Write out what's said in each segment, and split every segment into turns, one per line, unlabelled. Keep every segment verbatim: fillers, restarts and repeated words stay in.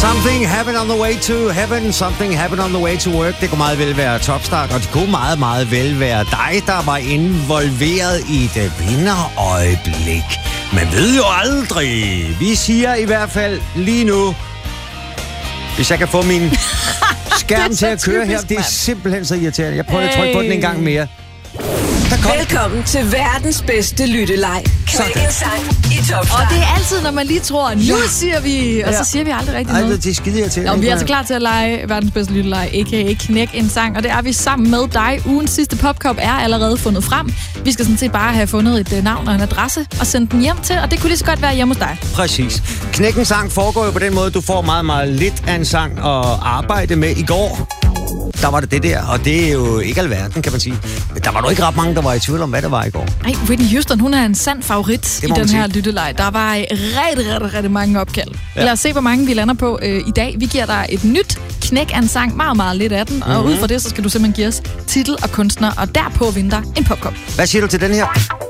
Something happened on the way to heaven, something happened on the way to work. Det kunne meget vel være Topstart, og det kunne meget, meget vel være dig, der var involveret i det vinderøjeblik. Man ved jo aldrig. Vi siger i hvert fald lige nu, hvis jeg kan få min skærm til at køre typisk, her, det er simpelthen så irriterende. Jeg prøver hey. at trykke på den en gang mere.
Velkommen til verdens bedste lytteleg. Knæk en sang i Topstart.
Og det er altid, når man lige tror, nu ja. siger vi, og så siger vi aldrig rigtig noget.
Ej, det er skide irriterende.
Og vi er altså klar til at lege verdens bedste lytteleg, a k a. Knæk en sang. Og det er vi sammen med dig. Ugens sidste popkop er allerede fundet frem. Vi skal sådan set bare have fundet et navn og en adresse og sendt den hjem til, og det kunne lige så godt være hjemme hos dig.
Præcis. Knæk en sang foregår jo på den måde, du får meget, meget lidt af en sang at arbejde med. I går, der var det det der, og det er jo ikke alverden, kan man sige. Men der var jo ikke ret mange, der var i tvivl om, hvad det var i går.
Nej, Whitney Houston, hun er en sand favorit i den her lytteleg. Der var rigtig, rigtig, rigtig mange opkald. Ja. Lad os se, hvor mange vi lander på øh, i dag. Vi giver dig et nyt knæk af en sang, meget, meget lidt af den. Mm-hmm. Og ud fra det, så skal du simpelthen give os titel og kunstner, og derpå vinde en popkop.
Hvad siger du til den her?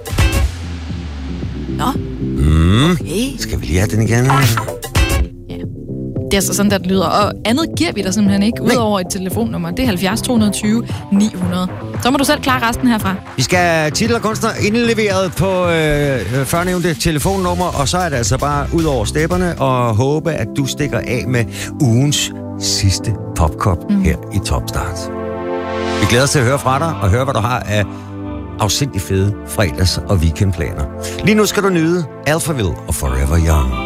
Nå.
Mm. Okay. Skal vi lige have den igen?
Det er altså sådan, der det lyder. Og andet giver vi dig simpelthen ikke, udover et telefonnummer. Det er halvfjerds to tyve ni hundrede. Så må du selv klare resten herfra.
Vi skal have titel og kunstner indleveret på øh, førnævnte telefonnummer, og så er det altså bare ud over stepperne og håbe, at du stikker af med ugens sidste popkop mm. her i Topstart. Vi glæder os til at høre fra dig, og høre, hvad du har af afsindig fede fredags- og weekendplaner. Lige nu skal du nyde Alphaville og Forever Young.